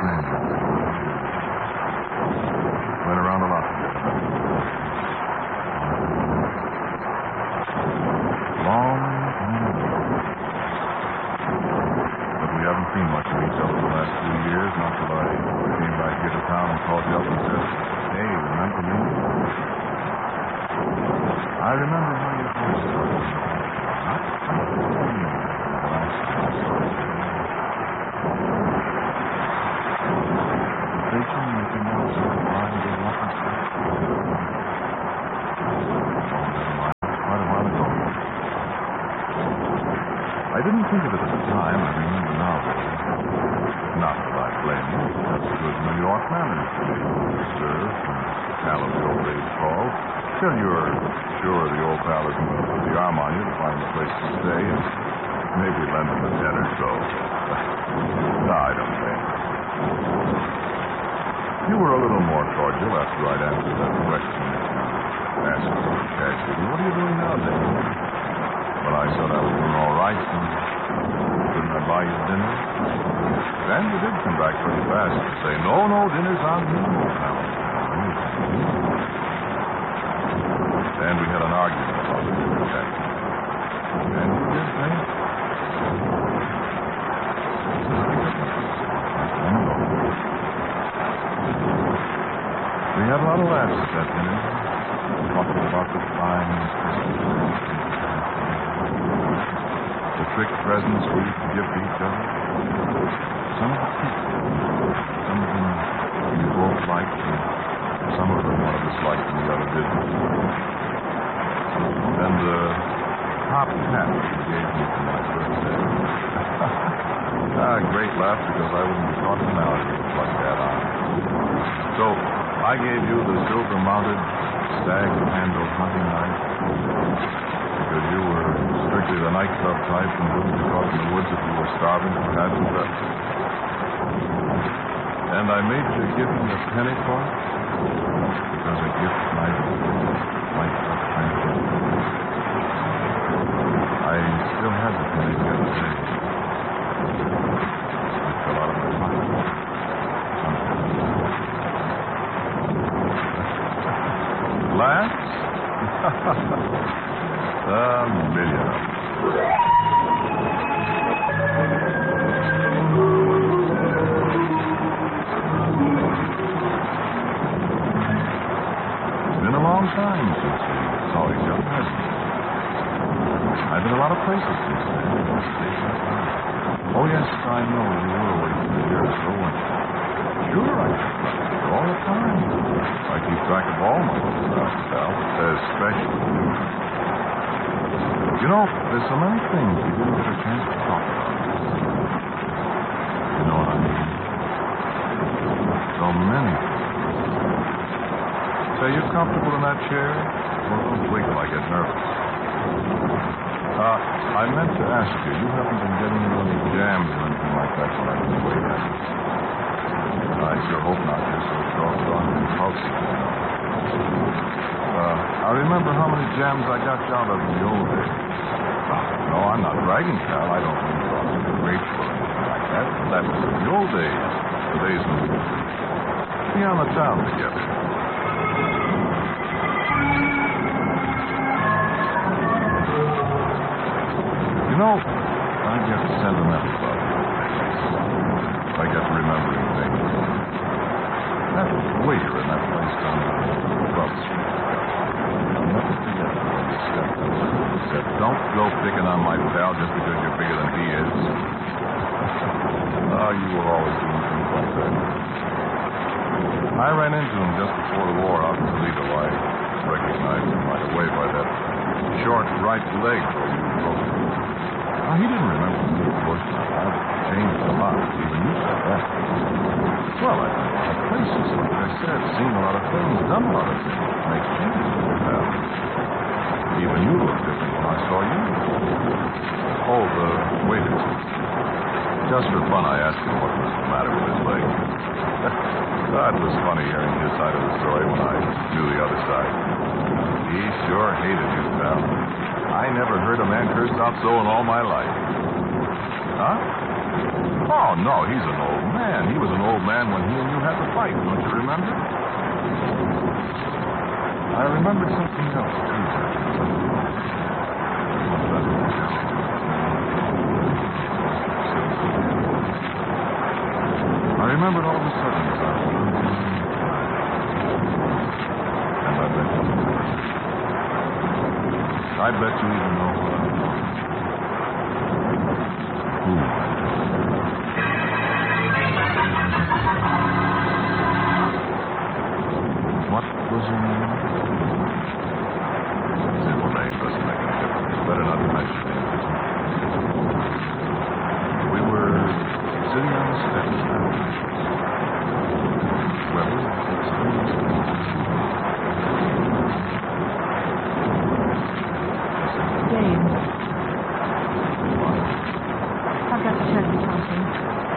strangers. Went around a lot together. Long time ago. But we haven't seen much of each other the last few years, not till I came back here to town and called you up and said, "Hey, remember me?" I remember how your voice was. Not the last time I saw you. Station making out so blind and lucky. Quite a while ago. I didn't think of it at the time. I remember now. Not that I blame you. That's good New York manners to be served and pal of the old age call. Till you're sure the old pal isn't going to put the arm on you to find a place to stay and maybe lend him a $10 or so. No, I don't think. You were a little more cordial after I'd answered that question. Asked me casually, "What are you doing now, Dave?" Well, I said I was doing all right, and couldn't I buy you dinner? Then you did come back pretty fast to say, no, dinner's on me. And we had an argument about the dinner check. And you did think? We had a lot of laughs at that dinner, talking about the fine Christmas, the trick presents we used to give to each other. Some of the people, some of them we both liked, and some of them one of us liked and the other didn't. And the top hat you gave me for my birthday. Great laugh, because I wouldn't be talking now if you plugged that on. So I gave you the silver-mounted stag-handled hunting knife because you were strictly the nightclub type and wouldn't be caught in the woods if you were starving or hadn't left. And I made you give me a penny for it because a gift might have friendship. I still had the penny the other day. It fell out of my pocket. Laughs? A million. Been a long time since we saw each other, hasn't it? I've been a lot of places since then. Oh, yes, I know you were away for a year or so. Sure, I keep track of you all the time. I keep track of all my little pals, especially you. You know, there's so many things we didn't get a chance to talk about. You know what I mean? So many things. Say, you comfortable in that chair? Well, don't wiggle, I get nervous. I meant to ask you, you haven't been getting into any jams or anything like that when I've been away, have you? I sure hope not. You're so doggone impulsive. I remember how many jams I got you out of in the old days. No, I'm not bragging, pal. I don't mean to be grateful or anything like that. That was in the old days. The days when we would be on the town together. You know, I get sentimental about it. I get to remembering things. That waiter in that place down Broad Street. I'll never forget it when he stepped up and said, "Don't go picking on my pal just because you're bigger than he is." You were always doing things like that. I ran into him just before the war out in Toledo. I recognized him right away by that short right leg where you broke it. He didn't remember me, of course. I've changed a lot. Even you said that. Well, I've been a lot of places, like I said, seen a lot of things, done a lot of things. Makes changes in your pal. Even you look different when I saw you. Oh, the waiter. Just for fun, I asked him what was the matter with his leg. It was funny hearing his side of the story when I knew the other side. He sure hated you, pal. I never heard a man cursed out so in all my life. Huh? Oh, no, he's an old man. He was an old old man when he and you had the fight, don't you remember? I remembered something else, too. What's that? I remembered all of a sudden as I was and I bet you even know what I'm talking about. Who? What was your name? Simple name doesn't make any difference. It's better not to mention it. We were sitting on the steps now. Well, Dave. what? I've got to tell you something.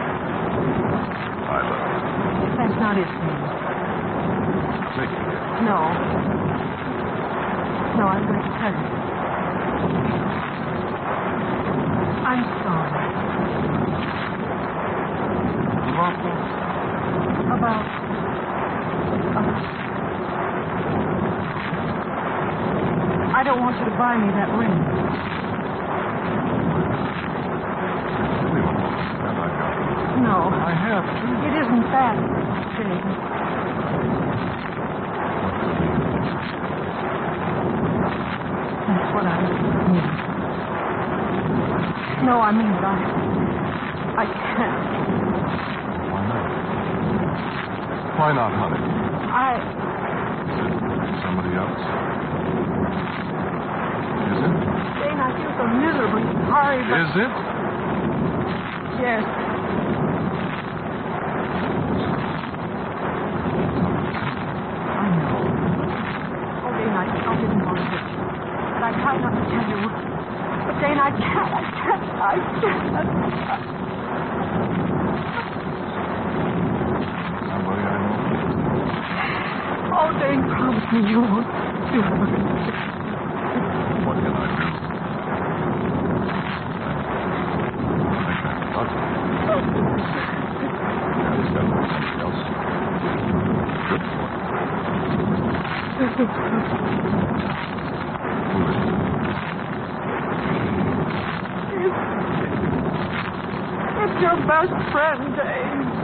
I love you. That's not his name. Take it. No. No, I'm going to tell you. I'm sorry. About what? About... I don't want you to buy me that ring. Wait a moment. Have I got it? No. I have to. It isn't that, Dave. That's what I mean. No, I mean that I can't. Why not? Why not, honey? Is it somebody else? Is it? Jane, I feel so miserably sorry, but... Is it? Yes. I know. Oh, Jane, I didn't want to. But I tried not to tell you. But, Jane, I can't. Somebody I know? Oh, Jane, promise me you won't do it. What can I do? I can't touch it. Yeah, it's got to be somebody else. Good boy. Who is it? It's your best friend, Dave.